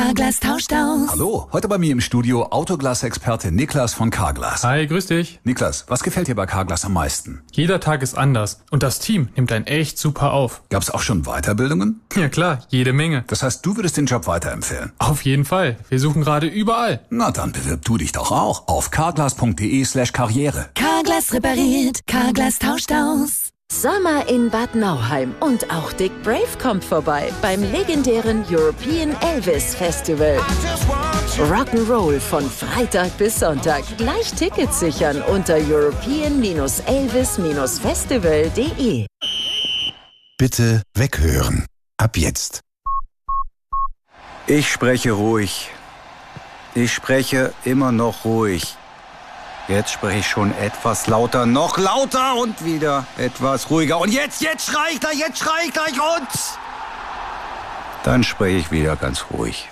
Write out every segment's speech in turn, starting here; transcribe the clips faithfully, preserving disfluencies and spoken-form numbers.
Carglass tauscht aus. Hallo, heute bei mir im Studio Autoglas-Experte Niklas von Carglass. Hi, grüß dich. Niklas, was gefällt dir bei Carglass am meisten? Jeder Tag ist anders und das Team nimmt einen echt super auf. Gab's auch schon Weiterbildungen? Ja klar, jede Menge. Das heißt, du würdest den Job weiterempfehlen? Auf jeden Fall. Wir suchen gerade überall. Na dann bewirb du dich doch auch auf carglass.de slash karriere. Carglass repariert, Carglass tauscht aus. Sommer in Bad Nauheim und auch Dick Brave kommt vorbei beim legendären European Elvis Festival. Rock'n'Roll von Freitag bis Sonntag. Gleich Tickets sichern unter european elvis festival punkt de. Bitte weghören. Ab jetzt. Ich spreche ruhig. Ich spreche immer noch ruhig. Jetzt spreche ich schon etwas lauter, noch lauter und wieder etwas ruhiger. Und jetzt, jetzt schrei ich gleich, jetzt schrei ich gleich und... Dann spreche ich wieder ganz ruhig.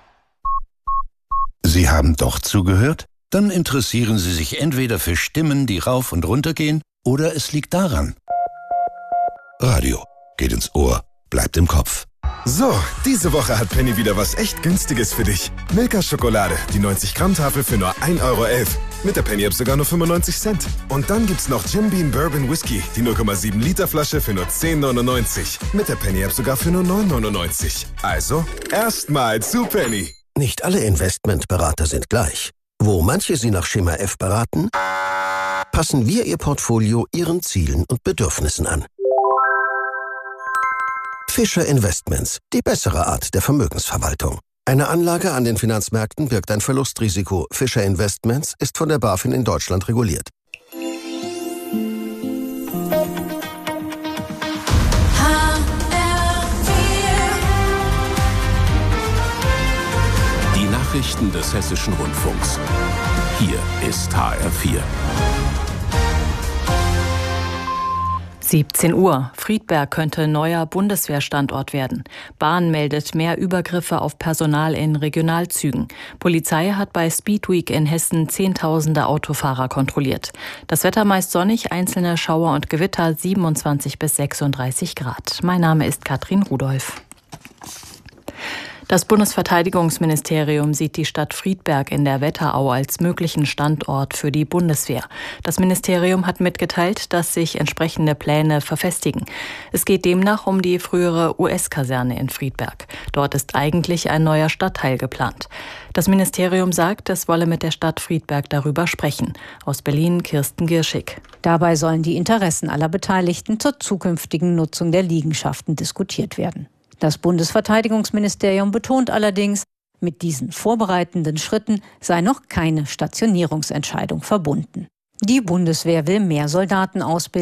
Sie haben doch zugehört? Dann interessieren Sie sich entweder für Stimmen, die rauf und runter gehen, oder es liegt daran. Radio geht ins Ohr, bleibt im Kopf. So, diese Woche hat Penny wieder was echt Günstiges für dich. Milka Schokolade, die neunzig Gramm Tafel für nur ein Euro elf. Mit der Penny-App sogar nur fünfundneunzig Cent. Und dann gibt's noch Jim Beam Bourbon Whisky, die null Komma sieben Liter Flasche für nur zehn neunundneunzig. Mit der Penny-App sogar für nur neun neunundneunzig. Also, erstmal zu Penny. Nicht alle Investmentberater sind gleich. Wo manche Sie nach Schema F beraten, passen wir Ihr Portfolio Ihren Zielen und Bedürfnissen an. Fischer Investments, die bessere Art der Vermögensverwaltung. Eine Anlage an den Finanzmärkten birgt ein Verlustrisiko. Fischer Investments ist von der BaFin in Deutschland reguliert. Die Nachrichten des Hessischen Rundfunks. Hier ist H R vier. siebzehn Uhr. Friedberg könnte neuer Bundeswehrstandort werden. Bahn meldet mehr Übergriffe auf Personal in Regionalzügen. Polizei hat bei Speedweek in Hessen Zehntausende Autofahrer kontrolliert. Das Wetter meist sonnig, einzelne Schauer und Gewitter, siebenundzwanzig bis sechsunddreißig Grad. Mein Name ist Katrin Rudolph. Das Bundesverteidigungsministerium sieht die Stadt Friedberg in der Wetterau als möglichen Standort für die Bundeswehr. Das Ministerium hat mitgeteilt, dass sich entsprechende Pläne verfestigen. Es geht demnach um die frühere U S-Kaserne in Friedberg. Dort ist eigentlich ein neuer Stadtteil geplant. Das Ministerium sagt, es wolle mit der Stadt Friedberg darüber sprechen. Aus Berlin Kirsten Girschig. Dabei sollen die Interessen aller Beteiligten zur zukünftigen Nutzung der Liegenschaften diskutiert werden. Das Bundesverteidigungsministerium betont allerdings, mit diesen vorbereitenden Schritten sei noch keine Stationierungsentscheidung verbunden. Die Bundeswehr will mehr Soldaten ausbilden.